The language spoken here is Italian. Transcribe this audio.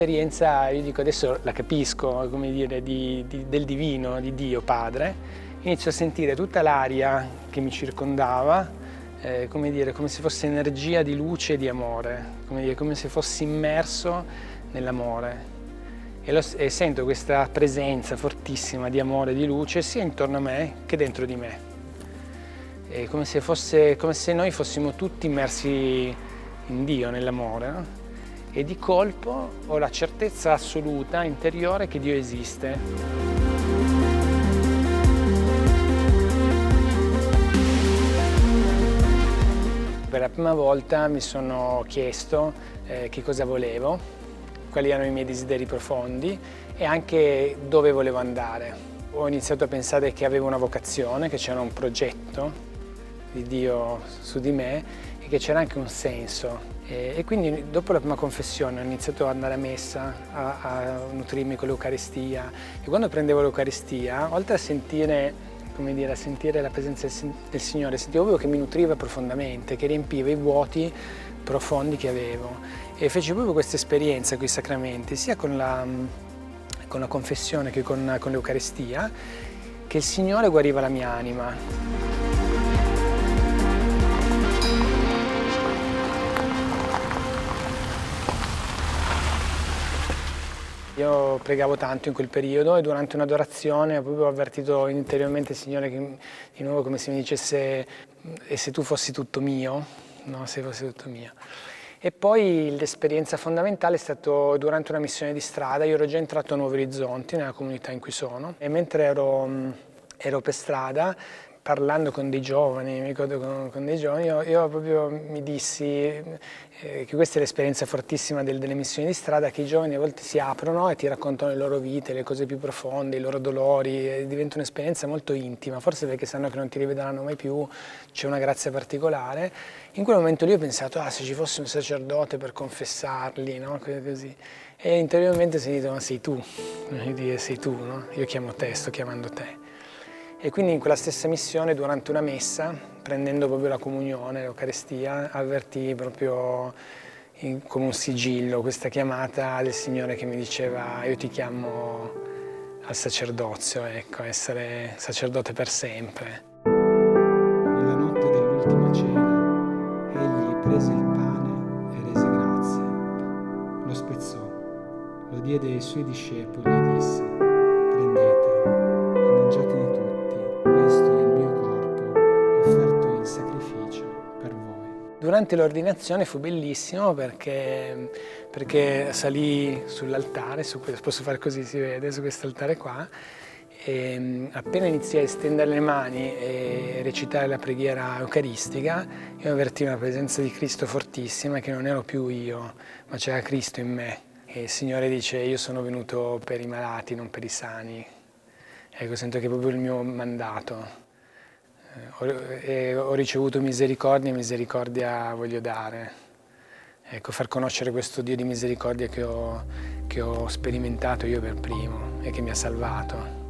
L'esperienza, io dico, adesso la capisco, come dire, del divino, di Dio Padre. Inizio a sentire tutta l'aria che mi circondava, come dire, come se fosse energia di luce e di amore, come dire, come se fossi immerso nell'amore. E sento questa presenza fortissima di amore e di luce sia intorno a me che dentro di me. È come se noi fossimo tutti immersi in Dio, nell'amore, no? E di colpo ho la certezza assoluta, interiore, che Dio esiste. Per la prima volta mi sono chiesto che cosa volevo, quali erano i miei desideri profondi e anche dove volevo andare. Ho iniziato a pensare che avevo una vocazione, che c'era un progetto di Dio su di me e che c'era anche un senso. E quindi dopo la prima confessione ho iniziato ad andare a messa, a nutrirmi con l'Eucaristia, e quando prendevo l'Eucaristia, oltre a sentire, come dire, a sentire la presenza del Signore, sentivo proprio che mi nutriva profondamente, che riempiva i vuoti profondi che avevo. E feci proprio questa esperienza con i sacramenti, sia con la confessione che con l'Eucaristia, che il Signore guariva la mia anima. Io pregavo tanto in quel periodo e durante un'adorazione ho proprio avvertito interiormente il Signore che, di nuovo, come se mi dicesse: e se tu fossi tutto mio? No, se fossi tutto mio. E poi l'esperienza fondamentale è stato durante una missione di strada. Io ero già entrato a Nuovi Orizzonti, nella comunità in cui sono, e mentre ero per strada, parlando con dei giovani, mi ricordo con dei giovani, io proprio mi dissi che questa è l'esperienza fortissima delle missioni di strada, che i giovani a volte si aprono e ti raccontano le loro vite, le cose più profonde, i loro dolori, e diventa un'esperienza molto intima, forse perché sanno che non ti rivedranno mai più, c'è una grazia particolare. In quel momento lì ho pensato, se ci fosse un sacerdote per confessarli, no? Così. E interiormente ho sentito: ma sei tu, sei tu, no? Io chiamo te, sto chiamando te. E quindi in quella stessa missione, durante una messa, prendendo proprio la comunione, l'Eucaristia, avvertii proprio come un sigillo questa chiamata del Signore che mi diceva: io ti chiamo al sacerdozio, ecco, essere sacerdote per sempre. Nella notte dell'ultima cena, egli prese il pane e rese grazie, lo spezzò, lo diede ai suoi discepoli e disse: prendete e mangiatene tutti. Questo è il mio corpo, offerto in sacrificio per voi. Durante l'ordinazione fu bellissimo perché salì sull'altare, posso fare così, si vede, su quest'altare qua, e appena iniziai a stendere le mani e recitare la preghiera eucaristica, io avvertii una presenza di Cristo fortissima, che non ero più io, ma c'era Cristo in me. E il Signore dice: io sono venuto per i malati, non per i sani. Ecco, sento che è proprio il mio mandato. Ho ricevuto misericordia e misericordia voglio dare. Ecco, far conoscere questo Dio di misericordia che ho sperimentato io per primo e che mi ha salvato.